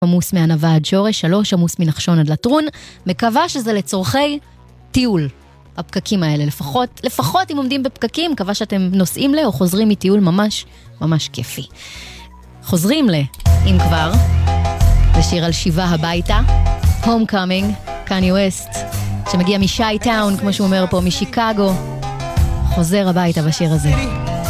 עמוס מענבה עד שורש, 3 עמוס מנחשון עד לטרון. מקווה שזה לצורכי טיול, הפקקים האלה. לפחות אם עומדים בפקקים, מקווה שאתם נוסעים או חוזרים מטיול ממש ממש כיפי. חוזרים אם כבר, זה שיר על שיבה הביתה, Homecoming, קניה ווסט, שמגיע משי טאון, כמו שהוא אומר פה, משיקגו, חוזר הביתה בשיר הזה.